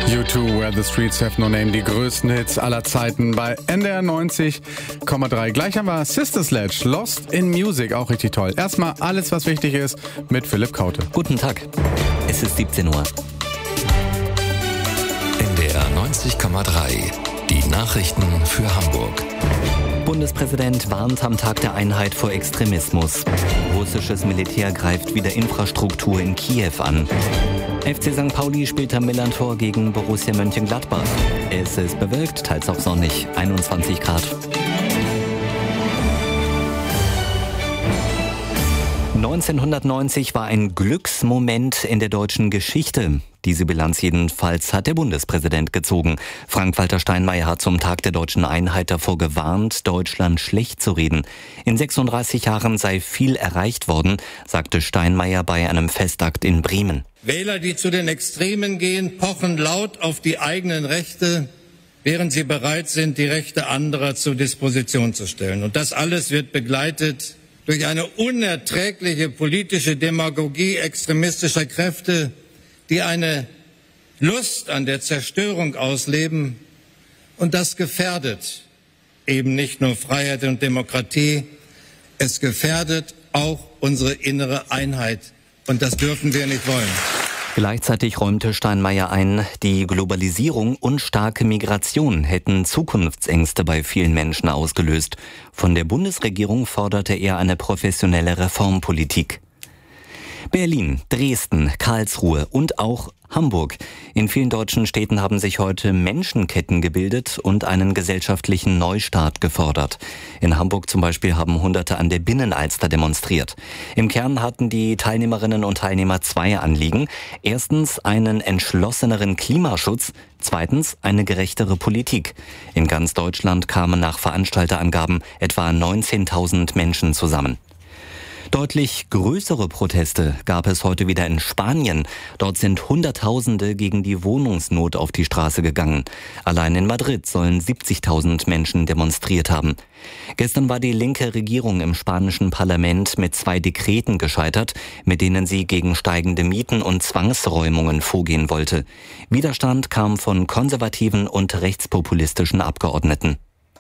U2, Where the Streets Have No Name, die größten Hits aller Zeiten bei NDR 90,3. Gleich haben wir Sister Sledge, Lost in Music, auch richtig toll. Erstmal alles, was wichtig ist, mit Philipp Kaute. Guten Tag, es ist 17 Uhr. NDR 90,3, die Nachrichten für Hamburg. Bundespräsident warnt am Tag der Einheit vor Extremismus. Russisches Militär greift wieder Infrastruktur in Kiew an. FC St. Pauli spielt am Millantor gegen Borussia Mönchengladbach. Es ist bewölkt, teils auch sonnig, 21 Grad. ...1990 war ein Glücksmoment in der deutschen Geschichte. Diese Bilanz jedenfalls hat der Bundespräsident gezogen. Frank-Walter Steinmeier hat zum Tag der deutschen Einheit davor gewarnt, Deutschland schlecht zu reden. In 36 Jahren sei viel erreicht worden, sagte Steinmeier bei einem Festakt in Bremen. Wähler, die zu den Extremen gehen, pochen laut auf die eigenen Rechte, während sie bereit sind, die Rechte anderer zur Disposition zu stellen. Und das alles wird begleitet durch eine unerträgliche politische Demagogie extremistischer Kräfte, die eine Lust an der Zerstörung ausleben. Und das gefährdet eben nicht nur Freiheit und Demokratie, es gefährdet auch unsere innere Einheit. Und das dürfen wir nicht wollen. Gleichzeitig räumte Steinmeier ein, die Globalisierung und starke Migration hätten Zukunftsängste bei vielen Menschen ausgelöst. Von der Bundesregierung forderte er eine professionelle Reformpolitik. Berlin, Dresden, Karlsruhe und auch Hamburg. In vielen deutschen Städten haben sich heute Menschenketten gebildet und einen gesellschaftlichen Neustart gefordert. In Hamburg zum Beispiel haben Hunderte an der Binnenalster demonstriert. Im Kern hatten die Teilnehmerinnen und Teilnehmer zwei Anliegen. Erstens einen entschlosseneren Klimaschutz, zweitens eine gerechtere Politik. In ganz Deutschland kamen nach Veranstalterangaben etwa 19.000 Menschen zusammen. Deutlich größere Proteste gab es heute wieder in Spanien. Dort sind Hunderttausende gegen die Wohnungsnot auf die Straße gegangen. Allein in Madrid sollen 70.000 Menschen demonstriert haben. Gestern war die linke Regierung im spanischen Parlament mit 2 Dekreten gescheitert, mit denen sie gegen steigende Mieten und Zwangsräumungen vorgehen wollte. Widerstand kam von konservativen und rechtspopulistischen Abgeordneten.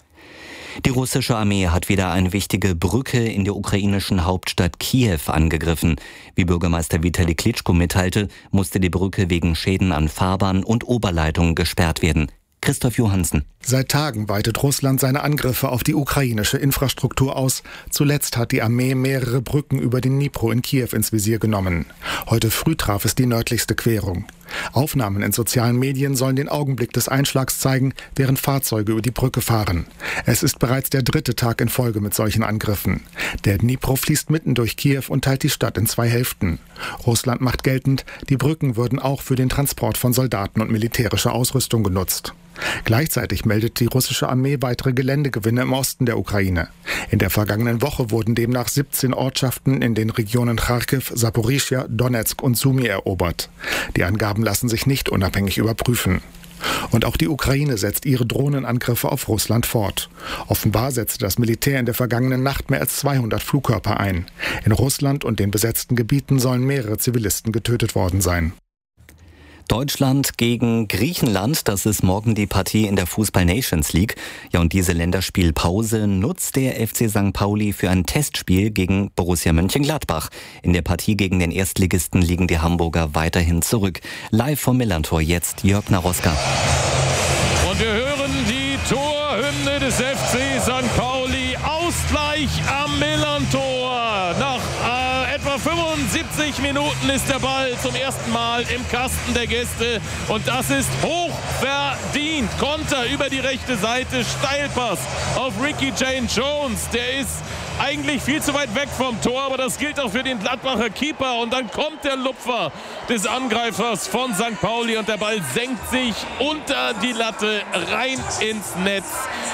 Die russische Armee hat wieder eine wichtige Brücke in der ukrainischen Hauptstadt Kiew angegriffen. Wie Bürgermeister Vitali Klitschko mitteilte, musste die Brücke wegen Schäden an Fahrbahn und Oberleitungen gesperrt werden. Christoph Johansen. Seit Tagen weitet Russland seine Angriffe auf die ukrainische Infrastruktur aus. Zuletzt hat die Armee mehrere Brücken über den Dnipro in Kiew ins Visier genommen. Heute früh traf es die nördlichste Querung. Aufnahmen in sozialen Medien sollen den Augenblick des Einschlags zeigen, während Fahrzeuge über die Brücke fahren. Es ist bereits der 3. Tag in Folge mit solchen Angriffen. Der Dnipro fließt mitten durch Kiew und teilt die Stadt in 2 Hälften. Russland macht geltend, die Brücken würden auch für den Transport von Soldaten und militärischer Ausrüstung genutzt. Gleichzeitig meldet die russische Armee weitere Geländegewinne im Osten der Ukraine. In der vergangenen Woche wurden demnach 17 Ortschaften in den Regionen Charkiw, Saporischschja, Donezk und Sumy erobert. Die Angaben lassen sich nicht unabhängig überprüfen. Und auch die Ukraine setzt ihre Drohnenangriffe auf Russland fort. Offenbar setzte das Militär in der vergangenen Nacht mehr als 200 Flugkörper ein. In Russland und den besetzten Gebieten sollen mehrere Zivilisten getötet worden sein. Deutschland gegen Griechenland, das ist morgen die Partie in der Fußball-Nations League. Ja, und diese Länderspielpause nutzt der FC St. Pauli für ein Testspiel gegen Borussia Mönchengladbach. In der Partie gegen den Erstligisten liegen die Hamburger weiterhin zurück. Live vom Millantor jetzt Jörg Naroska. Und wir hören die Torhymne des FC St. Pauli. Ausgleich am Millantor. Nach etwa 75 Minuten ist der Ball zum ersten Mal im Kasten der Gäste und das ist hoch verdient. Konter über die rechte Seite, Steilpass auf Ricky Jane Jones. Der ist eigentlich viel zu weit weg vom Tor, aber das gilt auch für den Gladbacher Keeper. Und dann kommt der Lupfer des Angreifers von St. Pauli und der Ball senkt sich unter die Latte rein ins Netz.